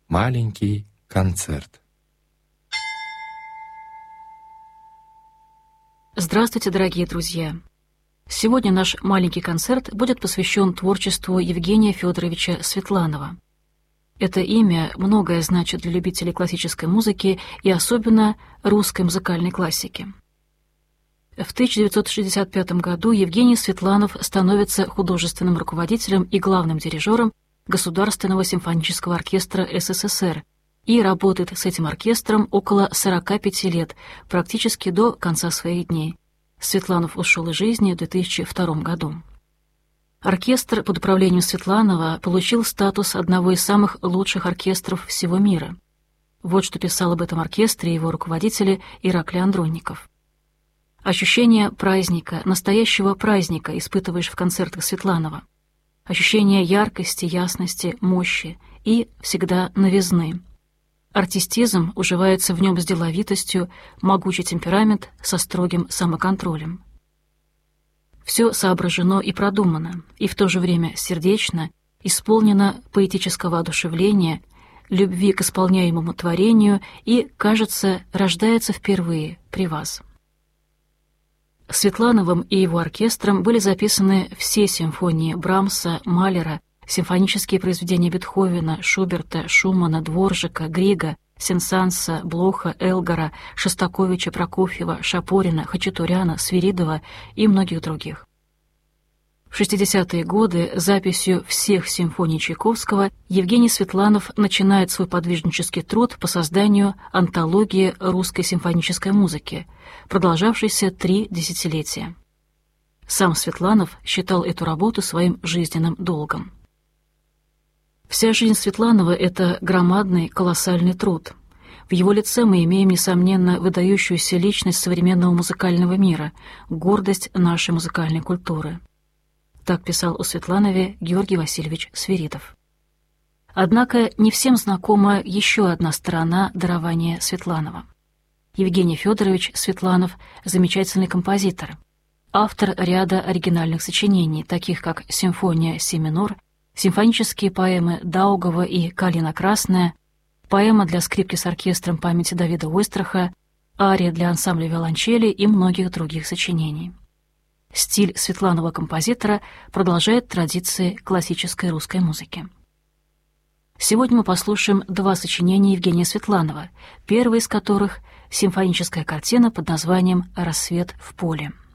Маленький концерт. Здравствуйте, дорогие друзья! Сегодня наш маленький концерт будет посвящен творчеству Евгения Федоровича Светланова. Это имя многое значит для любителей классической музыки и особенно русской музыкальной классики. В 1965 году Евгений Светланов становится художественным руководителем и главным дирижером Государственного симфонического оркестра СССР и работает с этим оркестром около 45 лет, практически до конца своих дней. Светланов ушел из жизни в 2002 году. Оркестр под управлением Светланова получил статус одного из самых лучших оркестров всего мира. Вот что писал об этом оркестре его руководитель Ираклий Андронников. Ощущение праздника, настоящего праздника испытываешь в концертах Светланова. Ощущение яркости, ясности, мощи и всегда новизны. Артистизм уживается в нем с деловитостью, могучий темперамент со строгим самоконтролем. Все соображено и продумано, и в то же время сердечно, исполнено поэтического одушевления, любви к исполняемому творению и, кажется, рождается впервые при вас. Светлановым и его оркестром были записаны все симфонии Брамса, Малера, симфонические произведения Бетховена, Шуберта, Шумана, Дворжака, Грига, Сен-Санса, Блоха, Элгара, Шостаковича, Прокофьева, Шапорина, Хачатуряна, Свиридова и многих других. В 60-е годы записью всех симфоний Чайковского Евгений Светланов начинает свой подвижнический труд по созданию антологии русской симфонической музыки, продолжавшейся 3 десятилетия. Сам Светланов считал эту работу своим жизненным долгом. Вся жизнь Светланова — это громадный, колоссальный труд. В его лице мы имеем, несомненно, выдающуюся личность современного музыкального мира, гордость нашей музыкальной культуры. Так писал о Светланове Георгий Васильевич Свиридов. Однако не всем знакома еще одна сторона дарования Светланова. Евгений Федорович Светланов — замечательный композитор, автор ряда оригинальных сочинений, таких как «Симфония си минор», симфонические поэмы Даугава и «Калина красная», поэма для скрипки с оркестром памяти Давида Ойстраха, ария для ансамбля виолончели и многих других сочинений. Стиль Светланова-композитора продолжает традиции классической русской музыки. Сегодня мы послушаем 2 сочинения Евгения Светланова, первое из которых — симфоническая картина под названием «Рассвет в поле».